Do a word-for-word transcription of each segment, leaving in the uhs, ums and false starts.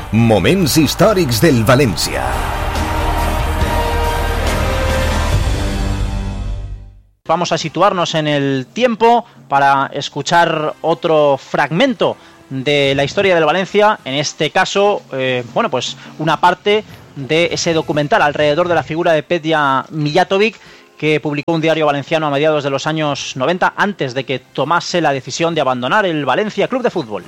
Moments històrics del València. Vamos a situarnos en el tiempo para escuchar otro fragmento de la historia del Valencia, en este caso, eh, bueno, pues una parte de ese documental alrededor de la figura de Petja Mijatovic que publicó un diario valenciano a mediados de los años noventa, antes de que tomase la decisión de abandonar el Valencia Club de Fútbol.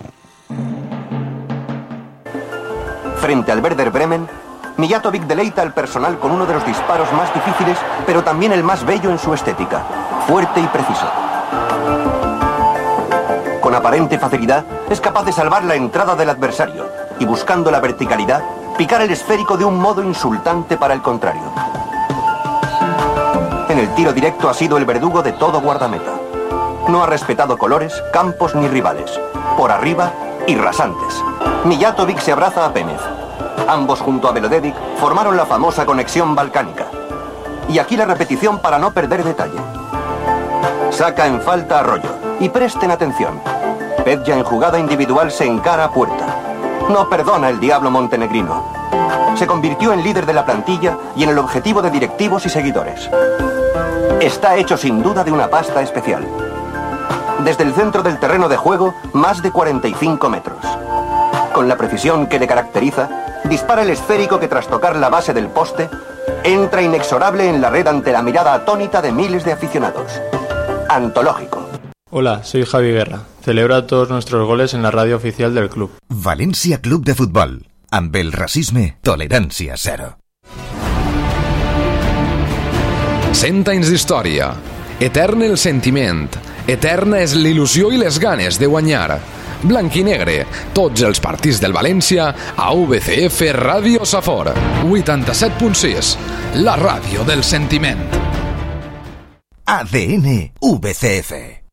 Frente al Werder Bremen, Mijatovic deleita al personal con uno de los disparos más difíciles, pero también el más bello en su estética, fuerte y preciso. Con aparente facilidad, es capaz de salvar la entrada del adversario y, buscando la verticalidad, picar el esférico de un modo insultante para el contrario. En el tiro directo ha sido el verdugo de todo guardameta. No ha respetado colores, campos ni rivales. Por arriba y rasantes. Mijatovic se abraza a Pémez. Ambos junto a Belodevic formaron la famosa conexión balcánica. Y aquí la repetición para no perder detalle. Saca en falta a Arroyo. Y presten atención. Petja en jugada individual se encara a puerta. No perdona el diablo montenegrino. Se convirtió en líder de la plantilla y en el objetivo de directivos y seguidores. Está hecho sin duda de una pasta especial. Desde el centro del terreno de juego, más de cuarenta y cinco metros. Con la precisión que le caracteriza, dispara el esférico que tras tocar la base del poste, entra inexorable en la red ante la mirada atónita de miles de aficionados. Antológico. Hola, soy Javi Guerra. Celebra todos nuestros goles en la radio oficial del club. València Club de Futbol. Amb el racisme, tolerància zero. Cent anys d'història. Etern el sentiment. Eterna és l'il·lusió i les ganes de guanyar. Blanc i negre, tots els partits del València a V C F Ràdio Safor. vuitanta-set punt sis, la ràdio del sentiment. A D N V C F.